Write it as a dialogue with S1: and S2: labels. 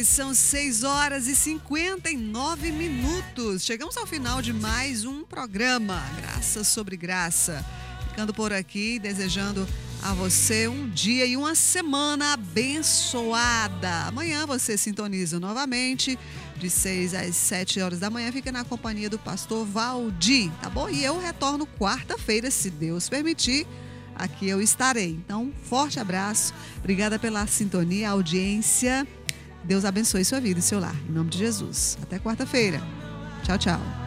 S1: são 6h59. Chegamos ao final de mais um programa, Graça sobre Graça. Ficando por aqui, desejando a você um dia e uma semana abençoada. Amanhã você sintoniza novamente, de 6 às 7 horas da manhã, fica na companhia do pastor Valdir, tá bom? E eu retorno quarta-feira, se Deus permitir, aqui eu estarei. Então, forte abraço, obrigada pela sintonia, audiência. Deus abençoe sua vida e seu lar, em nome de Jesus. Até quarta-feira. Tchau, tchau.